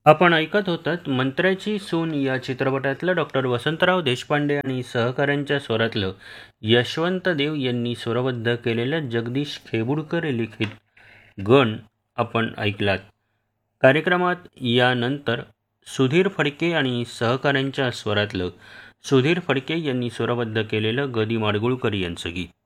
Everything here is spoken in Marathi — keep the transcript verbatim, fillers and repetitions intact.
आपण ऐकत होतात मंत्र्याची सून या चित्रपटातलं डॉक्टर वसंतराव देशपांडे आणि सहकाऱ्यांच्या स्वरातलं यशवंत देव यांनी स्वरबद्ध केलेलं जगदीश खेबुडकर लिखित गण आपण ऐकलात. कार्यक्रमात यानंतर सुधीर फडके आणि सहकाऱ्यांच्या स्वरातलं सुधीर फडके यांनी स्वरबद्ध केलेलं ग. दी. माडगूळकर यांचं गीत.